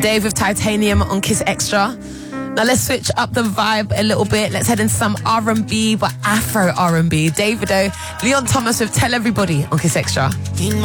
Dave with Titanium on Kiss Extra. Now let's switch up the vibe a little bit. Let's head into some R&B, but Afro R&B. Davido, Leon Thomas with Tell Everybody on Kiss Extra.